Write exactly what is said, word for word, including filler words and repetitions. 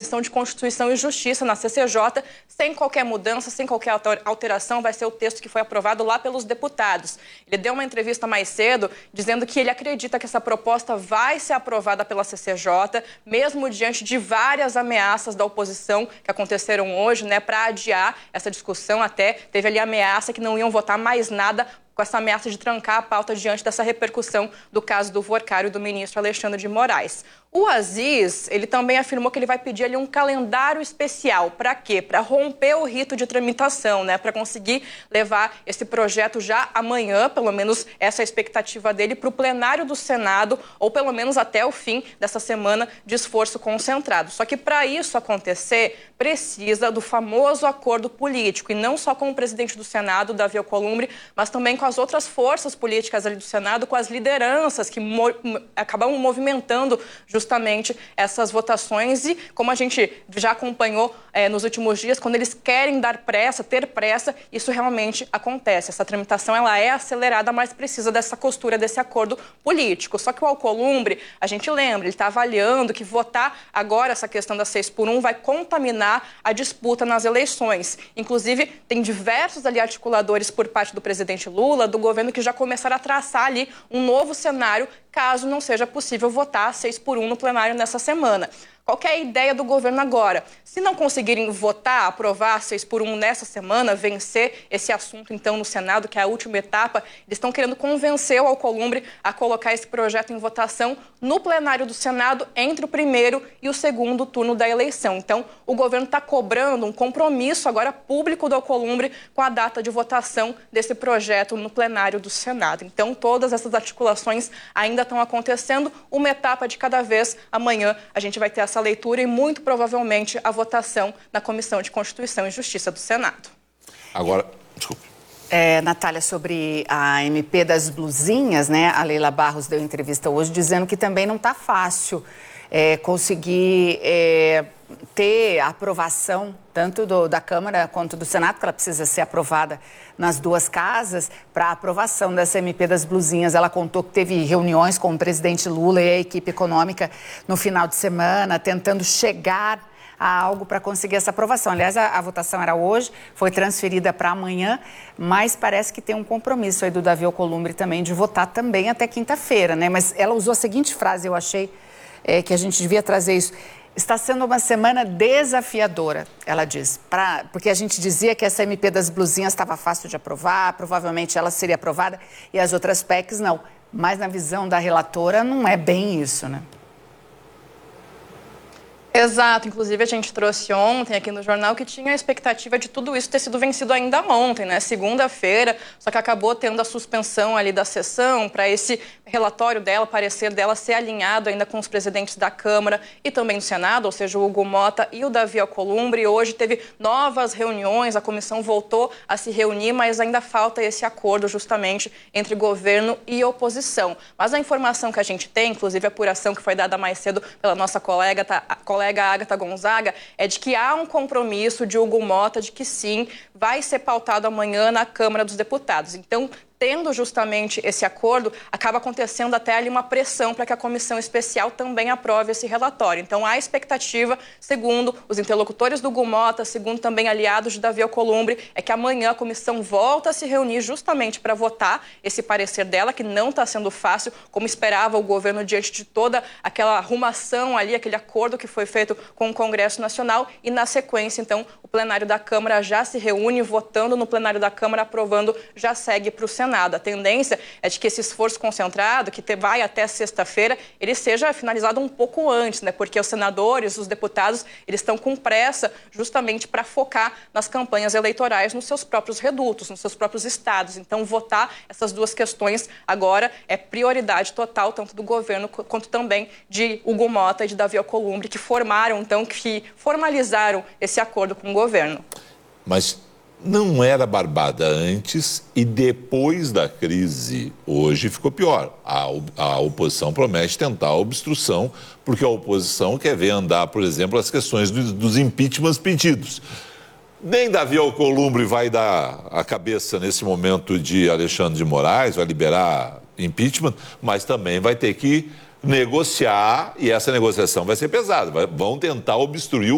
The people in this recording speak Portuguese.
Comissão de Constituição e Justiça, na C C J, sem qualquer mudança, sem qualquer alteração, vai ser o texto que foi aprovado lá pelos deputados. Ele deu uma entrevista mais cedo dizendo que ele acredita que essa proposta vai ser aprovada pela C C J, mesmo diante de várias ameaças da oposição que aconteceram hoje, né, para adiar essa discussão. Até teve ali ameaça que não iam votar mais nada, com essa ameaça de trancar a pauta diante dessa repercussão do caso do Worcário e do ministro Alexandre de Moraes. O Aziz, ele também afirmou que ele vai pedir ali um calendário especial. Para quê? Para romper o rito de tramitação, né? Para conseguir levar esse projeto já amanhã, pelo menos essa é a expectativa dele, para o plenário do Senado, ou pelo menos até o fim dessa semana de esforço concentrado. Só que para isso acontecer, precisa do famoso acordo político, e não só com o presidente do Senado, Davi Alcolumbre, mas também com as outras forças políticas ali do Senado, com as lideranças que mo- acabam movimentando justamente essas votações. E como a gente já acompanhou é, nos últimos dias, quando eles querem dar pressa, ter pressa, isso realmente acontece. Essa tramitação ela é acelerada, mas precisa dessa costura, desse acordo político. Só que o Alcolumbre, a gente lembra, ele está avaliando que votar agora essa questão da seis por um vai contaminar a disputa nas eleições. Inclusive, tem diversos ali articuladores por parte do presidente Lula, do governo, que já começaram a traçar ali um novo cenário caso não seja possível votar seis por um no plenário nessa semana. Qual que é a ideia do governo agora? Se não conseguirem votar, aprovar seis por um nessa semana, vencer esse assunto então no Senado, que é a última etapa, eles estão querendo convencer o Alcolumbre a colocar esse projeto em votação no plenário do Senado entre o primeiro e o segundo turno da eleição. Então, o governo está cobrando um compromisso agora público do Alcolumbre com a data de votação desse projeto no plenário do Senado. Então, todas essas articulações ainda estão acontecendo, uma etapa de cada vez. Amanhã a gente vai ter essa leitura e, muito provavelmente, a votação na Comissão de Constituição e Justiça do Senado. Agora, desculpe. É, Natália, sobre a M P das blusinhas, né? A Leila Barros deu entrevista hoje dizendo que também não está fácil é, conseguir é, ter a aprovação tanto do, da Câmara quanto do Senado, que ela precisa ser aprovada nas duas casas, para a aprovação dessa M P das blusinhas. Ela contou que teve reuniões com o presidente Lula e a equipe econômica no final de semana, tentando chegar a algo para conseguir essa aprovação. Aliás, a, a votação era hoje, foi transferida para amanhã, mas parece que tem um compromisso aí do Davi Alcolumbre também de votar também até quinta-feira, né? Mas ela usou a seguinte frase, eu achei é, que a gente devia trazer isso. Está sendo uma semana desafiadora, ela diz, pra, porque a gente dizia que essa M P das blusinhas estava fácil de aprovar, provavelmente ela seria aprovada e as outras P E Cs não. Mas na visão da relatora não é bem isso, né? Exato, inclusive a gente trouxe ontem aqui no jornal que tinha a expectativa de tudo isso ter sido vencido ainda ontem, né, segunda-feira, só que acabou tendo a suspensão ali da sessão para esse relatório dela, parecer dela ser alinhado ainda com os presidentes da Câmara e também do Senado, ou seja, o Hugo Mota e o Davi Alcolumbre. Hoje teve novas reuniões, a comissão voltou a se reunir, mas ainda falta esse acordo justamente entre governo e oposição. Mas a informação que a gente tem, inclusive a apuração que foi dada mais cedo pela nossa colega, tá, a colega Agatha Gonzaga, é de que há um compromisso de Hugo Mota de que sim, vai ser pautado amanhã na Câmara dos Deputados. Então, tendo justamente esse acordo, acaba acontecendo até ali uma pressão para que a comissão especial também aprove esse relatório. Então, há expectativa, segundo os interlocutores do Hugo Mota, segundo também aliados de Davi Alcolumbre, é que amanhã a comissão volta a se reunir justamente para votar esse parecer dela, que não está sendo fácil, como esperava o governo diante de toda aquela arrumação ali, aquele acordo que foi feito com o Congresso Nacional. E, na sequência, então, o plenário da Câmara já se reúne, votando no plenário da Câmara, aprovando, já segue para o Senado. A tendência é de que esse esforço concentrado, que vai até sexta-feira, ele seja finalizado um pouco antes, né? Porque os senadores, os deputados, eles estão com pressa justamente para focar nas campanhas eleitorais nos seus próprios redutos, nos seus próprios estados. Então, votar essas duas questões agora é prioridade total, tanto do governo quanto também de Hugo Mota e de Davi Alcolumbre, que formaram, então, que formalizaram esse acordo com o governo. Mas não era barbada antes e depois da crise, hoje ficou pior. A, a oposição promete tentar a obstrução, porque a oposição quer ver andar, por exemplo, as questões dos, dos impeachments pedidos. Nem Davi Alcolumbre vai dar a cabeça nesse momento de Alexandre de Moraes, vai liberar impeachment, mas também vai ter que negociar, e essa negociação vai ser pesada. Vai, vão tentar obstruir